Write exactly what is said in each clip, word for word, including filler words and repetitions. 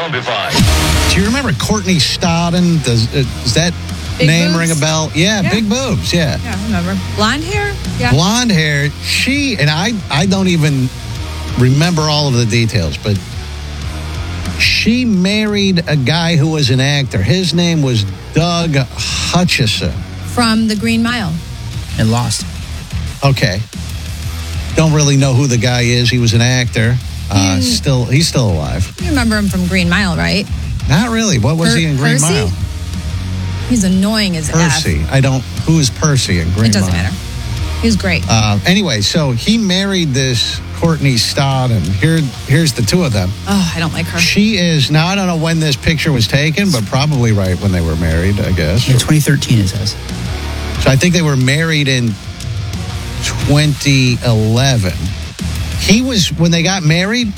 zombified. Do you remember Courtney Stodden? Does, uh, does that Big name boobs? ring a bell? Yeah, Yeah. big boobs, yeah. Yeah, I remember. Blonde hair? Yeah. Blonde hair. She, and I, I don't even remember all of the details, but she married a guy who was an actor. His name was Doug Hutchison. From The Green Mile. And Lost. Okay. Don't really know who the guy is. He was an actor. Uh, Mm. Still, he's still alive. You remember him from Green Mile, right? Not really. What was Per- he in Green Percy? Mile? He's annoying as Percy. F. I don't. Who is Percy in Green It doesn't Mile? matter. He was great. Uh, anyway, so he married this Courtney Stodden. Here, here's the two of them. Oh, I don't like her. She is now. I don't know when this picture was taken, but probably right when they were married, I guess. In twenty thirteen, it says. So I think they were married in twenty eleven. He was when they got married.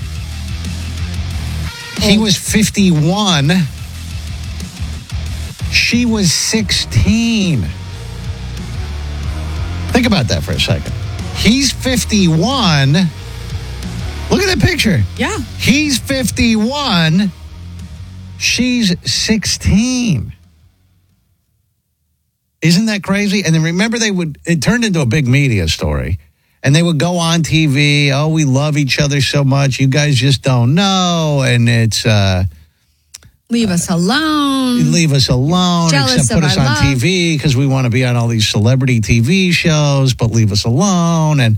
He was fifty-one. She was sixteen. Think about that for a second. He's fifty-one. Look at that picture. Yeah. He's fifty-one. She's sixteen. Isn't that crazy? And then remember, they would, it turned into a big media story. And they would go on T V. Oh, we love each other so much. You guys just don't know. And it's, uh, Leave us alone. leave us alone, Jealous except put of us our on T love. V because we want to be on all these celebrity T V shows, but leave us alone. And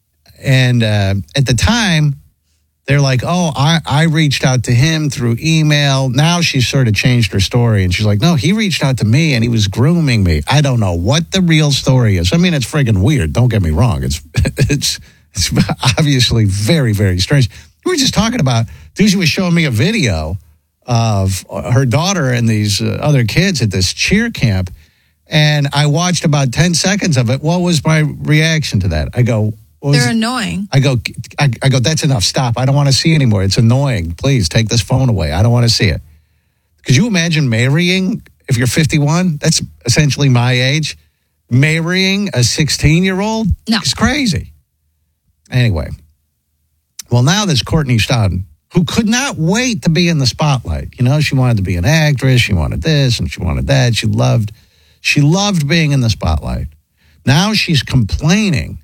and uh, at the time, they're like, oh, I, I reached out to him through email. Now she's sort of changed her story. And she's like, no, he reached out to me and he was grooming me. I don't know what the real story is. I mean, it's friggin' weird. Don't get me wrong. It's it's it's obviously very, very strange. We were just talking about, Doozy was showing me a video of her daughter and these uh, other kids at this cheer camp. And I watched about ten seconds of it. What was my reaction to that? I go, what was They're it? annoying. I go, I, I go, that's enough. Stop. I don't want to see anymore. It's annoying. Please take this phone away. I don't want to see it. Could you imagine marrying, if you're fifty-one, that's essentially my age, marrying a sixteen-year-old? No. It's crazy. Anyway, well, now there's Courtney Stodden, who could not wait to be in the spotlight. You know, she wanted to be an actress. She wanted this and she wanted that. She loved, she loved being in the spotlight. Now she's complaining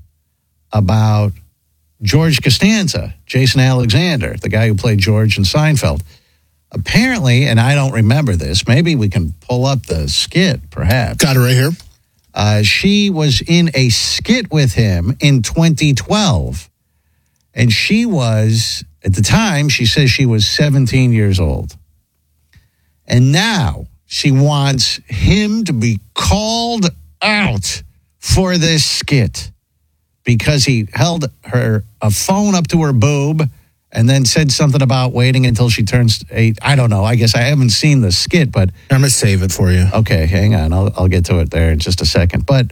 about George Costanza, Jason Alexander, the guy who played George in Seinfeld. Apparently, and I don't remember this, maybe we can pull up the skit, perhaps. Got it right here. Uh, she was in a skit with him in twenty twelve. And she was, at the time, she says she was seventeen years old. And now she wants him to be called out for this skit because he held her a phone up to her boob and then said something about waiting until she turns eight. I don't know. I guess I haven't seen the skit, but I'm going to save it for you. okay, hang on. I'll, I'll get to it there in just a second. But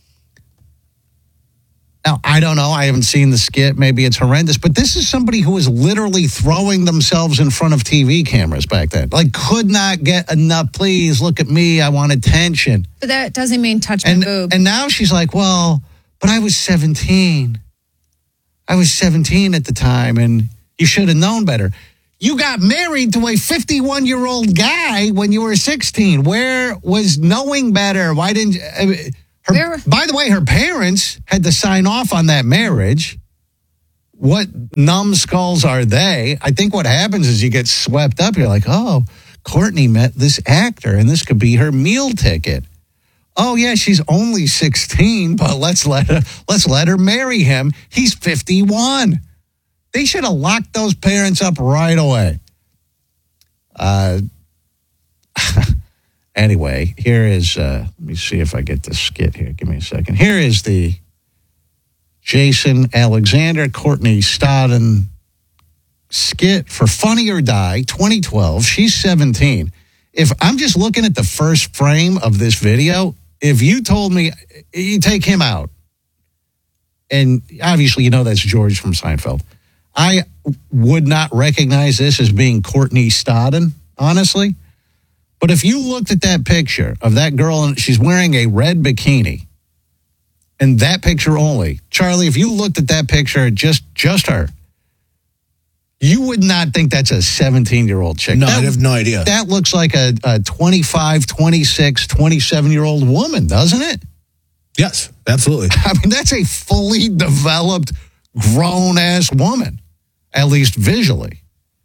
now, I don't know. I haven't seen the skit. Maybe it's horrendous. But this is somebody who was literally throwing themselves in front of T V cameras back then. Like, could not get enough. Please look at me. I want attention. But that doesn't mean touch my And, boob. and now she's like, well, but I was seventeen. I was seventeen at the time, and you should have known better. You got married to a fifty-one-year-old guy when you were sixteen. Where was knowing better? Why didn't you? I mean, her, Where- by the way, her parents had to sign off on that marriage. What numbskulls are they? I think what happens is you get swept up. You're like, oh, Courtney met this actor, and this could be her meal ticket. Oh yeah, she's only sixteen, but let's let her let's let her marry him. He's fifty-one. They should have locked those parents up right away. Uh, anyway, here is, uh, let me see if I get the skit here. Give me a second. Here is the Jason Alexander, Courtney Stodden skit for Funny or Die, twenty twelve. She's seventeen. If I'm just looking at the first frame of this video, if you told me, you take him out, and obviously you know that's George from Seinfeld, I would not recognize this as being Courtney Stodden, honestly. But if you looked at that picture of that girl, and she's wearing a red bikini, and that picture only, Charlie, if you looked at that picture, just just her, You would not think that's a seventeen-year-old chick. No, that, I have no idea. That looks like a, a twenty-five, twenty-six, twenty-seven-year-old woman, doesn't it? Yes, absolutely. I mean, that's a fully developed, grown-ass woman, at least visually.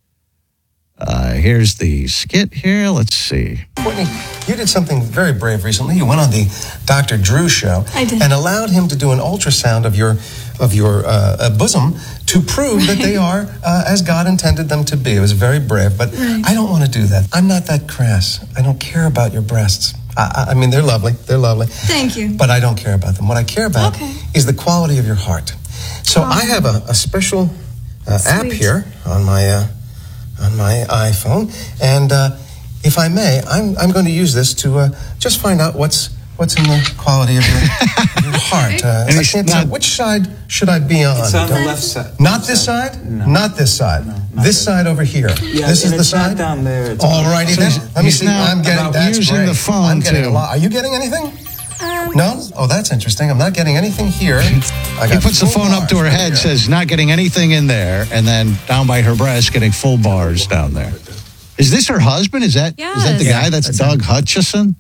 Uh, here's the skit here. Let's see. Courtney, you did something very brave recently. You went on the Doctor Drew show I did. and allowed him to do an ultrasound of your of your uh, uh, bosom to prove that they are uh, as God intended them to be. It was very brave, but Right. I don't want to do that. I'm not that crass. I don't care about your breasts. I, I, I mean, they're lovely. They're lovely. Thank you. But I don't care about them. What I care about Okay. is the quality of your heart. So Oh. I have a, a special uh, app Sweet. here on my uh, on my iPhone, and uh, if I may, I'm I'm going to use this to uh, just find out what's what's in the quality of your, of your heart. Uh, And I it's can't not- tell which side should I be on. It's on the Don't- left side. Not this side. No. Not this side. No, not this this. side over here. Yeah, this is and the it's not side down there. It's All righty So then. he's- Let me he's see. now I'm getting about that's using great. the phone, I'm getting too. a lot. Are you getting anything? Um, No? Oh, that's interesting. I'm not getting anything here. I He got puts the full phone up to her bars head, right here. says not getting anything in there, and then down by her breast getting full bars down there. Is this her husband? Is that is that the Yes. guy? That's, That's Doug him. Hutchison?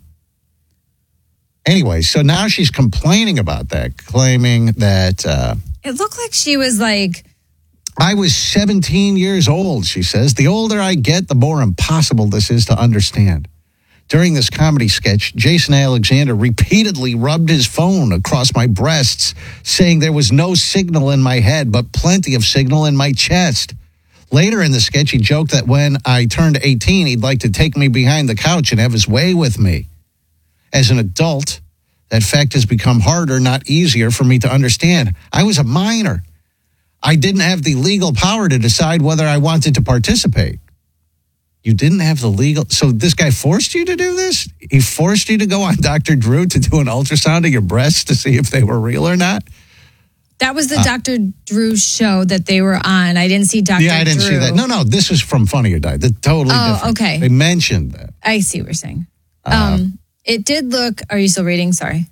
Anyway, so now she's complaining about that, claiming that uh, It looked like she was like, I was seventeen years old, she says. The older I get, the more impossible this is to understand. During this comedy sketch, Jason Alexander repeatedly rubbed his phone across my breasts, saying there was no signal in my head, but plenty of signal in my chest. Later in the sketch, he joked that when I turned eighteen, he'd like to take me behind the couch and have his way with me. As an adult, that fact has become harder, not easier for me to understand. I was a minor. I didn't have the legal power to decide whether I wanted to participate. You didn't have the legal... So this guy forced you to do this? He forced you to go on Doctor Drew to do an ultrasound of your breasts to see if they were real or not? that was the Doctor Drew show that they were on. I didn't see Doctor Yeah, I didn't Drew. see that. No, no, this is from Funny or Die. The totally Oh, different. okay. They mentioned that. I see what you're saying. Uh-huh. Um, it did look, are you still reading? Sorry.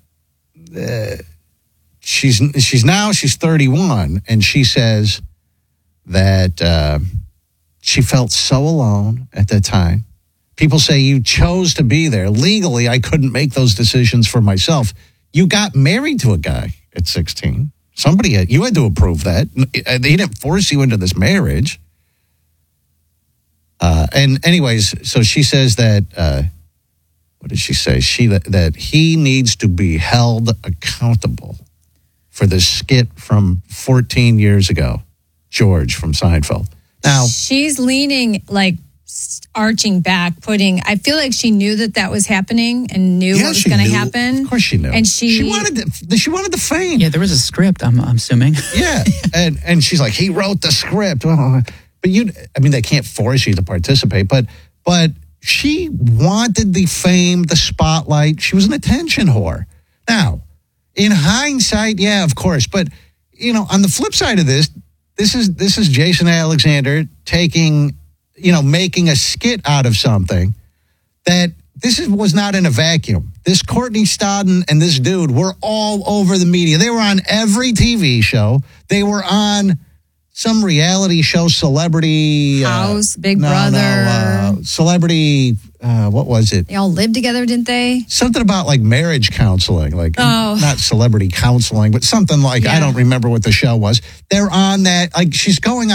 She's she's now she's thirty-one, and she says that uh, she felt so alone at that time. People say you chose to be there. Legally, I couldn't make those decisions for myself. You got married to a guy at sixteen. Somebody had, you had to approve that. They didn't force you into this marriage. Uh, and anyways, so she says that, uh, what did she say? She that, that he needs to be held accountable for the skit from fourteen years ago, George from Seinfeld. Now, She's leaning like s- arching back, putting, I feel like she knew that that was happening and knew yeah, what was she going to knew. happen. Of course she knew. And she, she wanted the, she wanted the fame. Yeah, there was a script, I'm, I'm assuming. Yeah, and and she's like, he wrote the script. Oh, but you, I mean, they can't force you to participate, but but she wanted the fame, the spotlight. She was an attention whore. Now, in hindsight, yeah, of course, but you know, on the flip side of this, this is this is Jason Alexander taking, you know, making a skit out of something that this is, was not in a vacuum. This Courtney Stodden and this dude were all over the media. They were on every T V show. They were on some reality show, Celebrity... House, Big no, Brother. No, uh, celebrity... Uh, what was it? they all lived together, didn't they? Something about like marriage counseling. Like, Oh. not celebrity counseling, but something like, I Yeah. don't remember what the show was. They're on that... Like, she's going